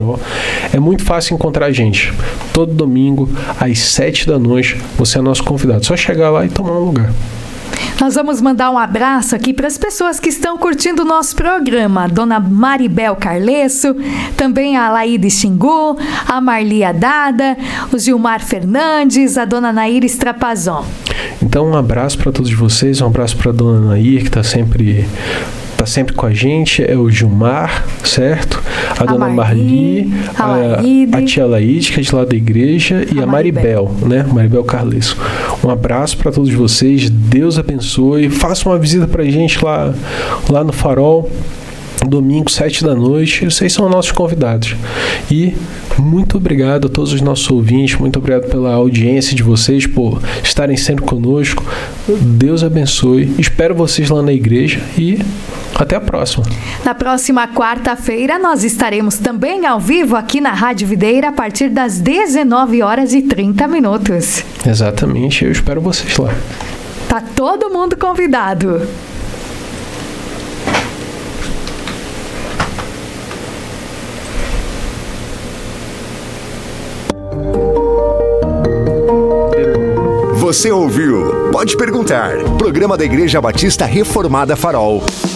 É muito fácil encontrar a gente. Todo domingo, às 7 da noite, você é nosso convidado. Só chegar lá e tomar um lugar. Nós vamos mandar um abraço aqui para as pessoas que estão curtindo o nosso programa. A dona Maribel Carlesso, também a Laíde Xingu, a Marli Adada, o Gilmar Fernandes, a dona Nair Strapazon. Então, um abraço para todos vocês, um abraço para a dona Nair, que está sempre com a gente, é o Gilmar, certo? A dona Marli, a tia Laíde, que é de lá da igreja, e a Maribel, né? Maribel Carlesso. Um abraço para todos vocês, Deus abençoe. Faça uma visita pra gente lá no Farol, domingo, 7 da noite. Vocês são nossos convidados. E muito obrigado a todos os nossos ouvintes, muito obrigado pela audiência de vocês, por estarem sempre conosco. Deus abençoe. Espero vocês lá na igreja e até a próxima. Na próxima quarta-feira nós estaremos também ao vivo aqui na Rádio Videira a partir das 19h30. Exatamente, eu espero vocês lá. Tá todo mundo convidado. Você ouviu? Pode perguntar. Programa da Igreja Batista Reformada Farol.